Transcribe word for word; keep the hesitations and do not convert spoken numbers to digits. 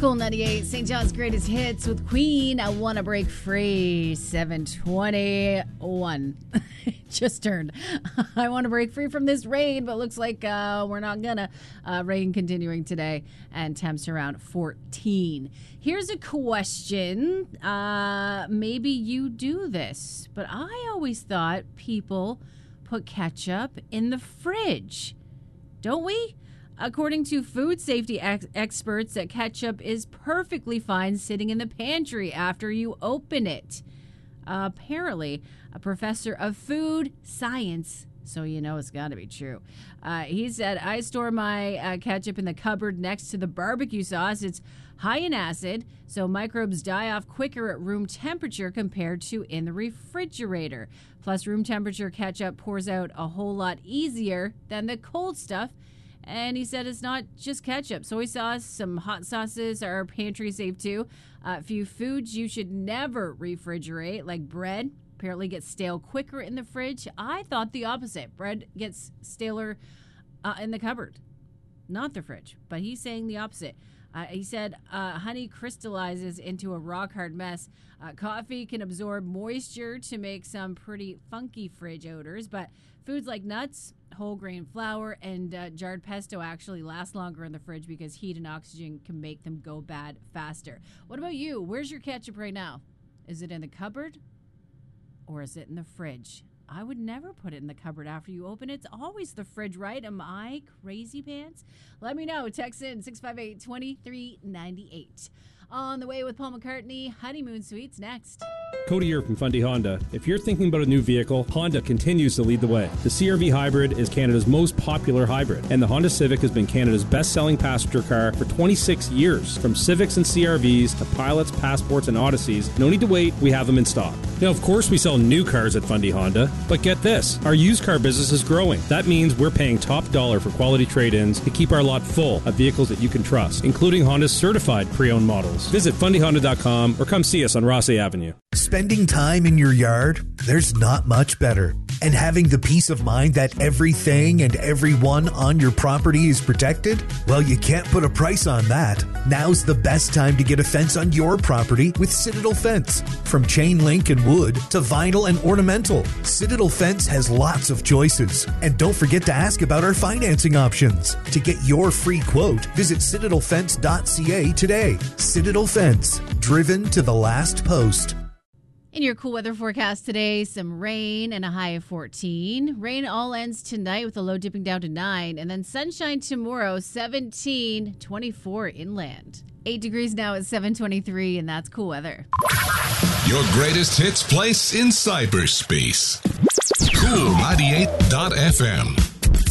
School ninety-eight, Saint John's Greatest Hits with Queen. I Want to Break Free, seven twenty-one. Just turned. I want to break free from this rain, but looks like uh, we're not gonna. Uh, rain continuing today, and temps around fourteen. Here's a question. Uh, maybe you do this, but I always thought people put ketchup in the fridge. Don't we? According to food safety ex- experts, that ketchup is perfectly fine sitting in the pantry after you open it. Uh, apparently, a professor of food science, so you know it's got to be true. Uh, he said, I store my uh, ketchup in the cupboard next to the barbecue sauce. It's high in acid, so microbes die off quicker at room temperature compared to in the refrigerator. Plus, room temperature ketchup pours out a whole lot easier than the cold stuff. And he said it's not just ketchup. Soy sauce, some hot sauces are pantry safe too. A uh, few foods you should never refrigerate, like bread. Apparently gets stale quicker in the fridge. I thought the opposite. Bread gets staler uh, in the cupboard, not the fridge. But he's saying the opposite. Uh, he said uh, honey crystallizes into a rock-hard mess. Uh, coffee can absorb moisture to make some pretty funky fridge odors. But foods like nuts, whole grain flour, and uh, jarred pesto actually last longer in the fridge because heat and oxygen can make them go bad faster. What about you? Where's your ketchup right now? Is it in the cupboard or is it in the fridge? I would never put it in the cupboard after you open it. It's always the fridge, right? Am I crazy pants? Let me know. Text in six five eight, two three nine eight. On the way with Paul McCartney, Honeymoon Suites next. Cody here from Fundy Honda. If you're thinking about a new vehicle, Honda continues to lead the way. The C R V Hybrid is Canada's most popular hybrid, and the Honda Civic has been Canada's best-selling passenger car for twenty-six years. From Civics and C R Vs to Pilots, Passports, and Odysseys, no need to wait, we have them in stock. Now, of course, we sell new cars at Fundy Honda, but get this, our used car business is growing. That means we're paying top dollar for quality trade-ins to keep our lot full of vehicles that you can trust, including Honda's certified pre-owned models. Visit fundy honda dot com or come see us on Rossay Avenue. Spending time in your yard, there's not much better. And having the peace of mind that everything and everyone on your property is protected? Well, you can't put a price on that. Now's the best time to get a fence on your property with Citadel Fence. From chain link and wood to vinyl and ornamental, Citadel Fence has lots of choices. And don't forget to ask about our financing options. To get your free quote, visit citadel fence dot c a today. Citadel Fence, driven to the last post. In your cool weather forecast today, some rain and a high of fourteen. Rain all ends tonight with a low dipping down to nine. And then sunshine tomorrow, seventeen, twenty-four inland. eight degrees now at seven twenty-three, and that's cool weather. Your greatest hits place in cyberspace. Cool ninety-eight dot f m.